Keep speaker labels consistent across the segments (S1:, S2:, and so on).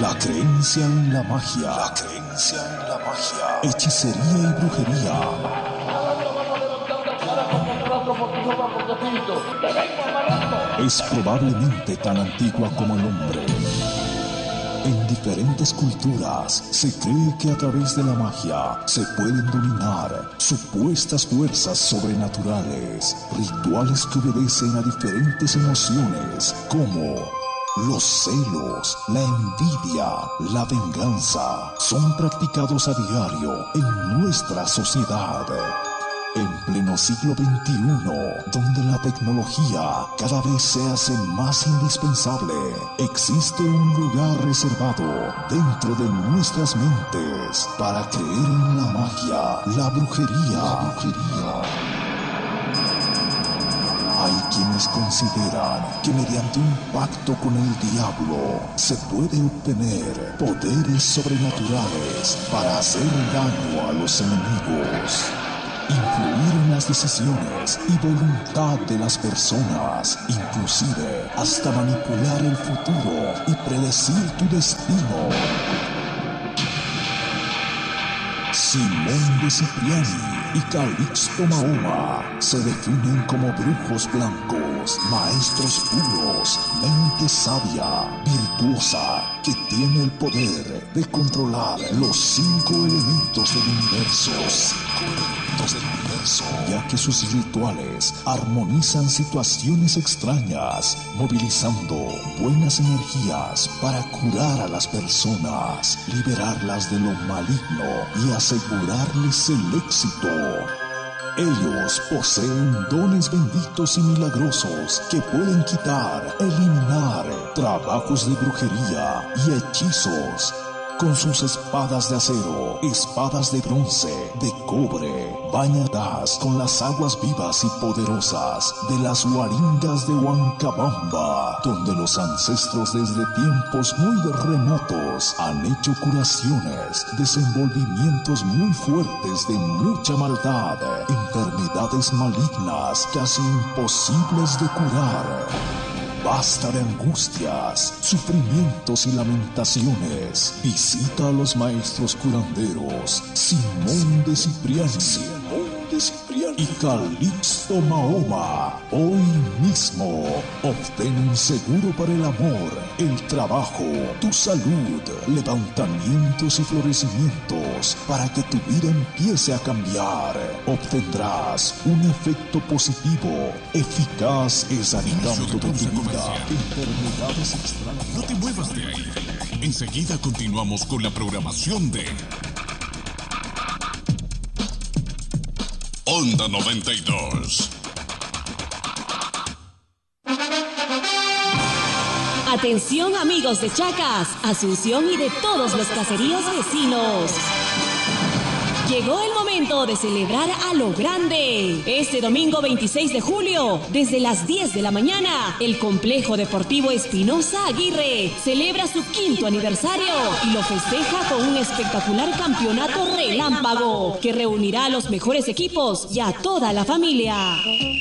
S1: La creencia en la magia. La creencia en la magia. Hechicería y brujería. Es probablemente tan antigua como el hombre. En diferentes culturas se cree que a través de la magia se pueden dominar supuestas fuerzas sobrenaturales, rituales que obedecen a diferentes emociones como los celos, la envidia, la venganza, son practicados a diario en nuestra sociedad. En pleno siglo XXI, donde la tecnología cada vez se hace más indispensable, existe un lugar reservado dentro de nuestras mentes para creer en la magia, la brujería. Hay quienes consideran que mediante un pacto con el diablo se puede obtener poderes sobrenaturales para hacer daño a los enemigos, influir en las decisiones y voluntad de las personas, inclusive hasta manipular el futuro y predecir tu destino. Simón de Cipriani y Calixto Mahoma se definen como brujos blancos, maestros puros, mente sabia, virtuosa, que tiene el poder de controlar los 5 elementos del universo. Ya que sus rituales armonizan situaciones extrañas, movilizando buenas energías para curar a las personas, liberarlas de lo maligno y asegurarles el éxito. Ellos poseen dones benditos y milagrosos que pueden quitar, eliminar trabajos de brujería y hechizos. Con sus espadas de acero, espadas de bronce, de cobre, bañadas con las aguas vivas y poderosas de las huaringas de Huancabamba, donde los ancestros desde tiempos muy remotos han hecho curaciones, desenvolvimientos muy fuertes de mucha maldad, enfermedades malignas casi imposibles de curar. Basta de angustias, sufrimientos y lamentaciones. Visita a los maestros curanderos Simón de Cipriani y Calixto Mahoma. Hoy mismo obtén un seguro para el amor, el trabajo, tu salud, levantamientos y florecimientos para que tu vida empiece a cambiar. Obtendrás un efecto positivo, eficaz, erradicando de tu vida enfermedades extrañas.
S2: No te muevas de ahí. Enseguida continuamos con la programación de Onda 92.
S3: Atención amigos de Chacas, Asunción y de todos los caseríos vecinos. Llegó el momento de celebrar a lo grande. Este domingo 26 de julio, desde las 10 de la mañana, el Complejo Deportivo Espinosa Aguirre celebra su 5º aniversario y lo festeja con un espectacular campeonato relámpago que reunirá a los mejores equipos y a toda la familia.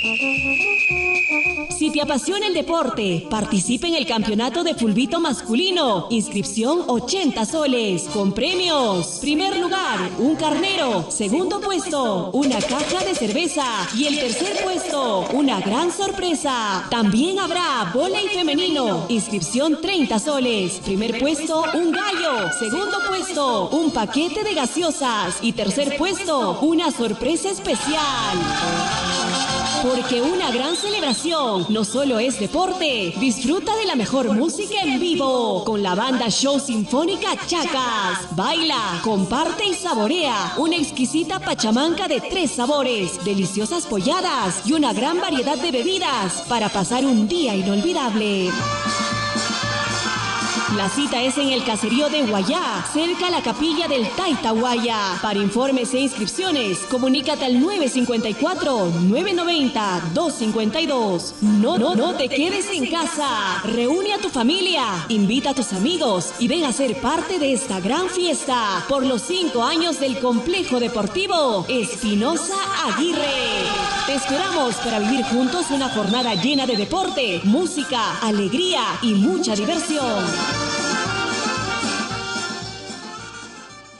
S3: Si te apasiona el deporte, participa en el campeonato de fulbito masculino. Inscripción 80 soles, con premios. Primer lugar, un carnero. Segundo puesto, una caja de cerveza. Y el tercer puesto, una gran sorpresa. También habrá vóley femenino. Inscripción 30 soles. Primer puesto, un gallo. Segundo puesto, un paquete de gaseosas. Y tercer puesto, una sorpresa especial. Porque una gran celebración no solo es deporte, disfruta de la mejor música en vivo con la banda Show Sinfónica Chacas. Baila, comparte y saborea una exquisita pachamanca de 3 sabores, deliciosas polladas y una gran variedad de bebidas para pasar un día inolvidable. La cita es en el caserío de Guayá, cerca a la capilla del Taitahuaya. Para informes e inscripciones, comunícate al 954-990-252. No te quedes en casa. Reúne a tu familia, invita a tus amigos y ven a ser parte de esta gran fiesta por los 5 años del Complejo Deportivo Espinosa Aguirre. Te esperamos para vivir juntos una jornada llena de deporte, música, alegría y mucha diversión.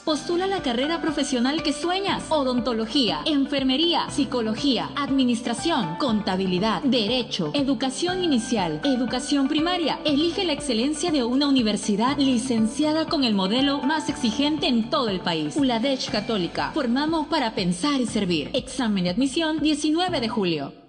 S4: Postula la carrera profesional que sueñas. Odontología, enfermería, psicología, administración, contabilidad, derecho, educación inicial, educación primaria. Elige la excelencia de una universidad licenciada con el modelo más exigente en todo el país. ULADESH Católica. Formamos para pensar y servir. Examen de admisión 19 de julio.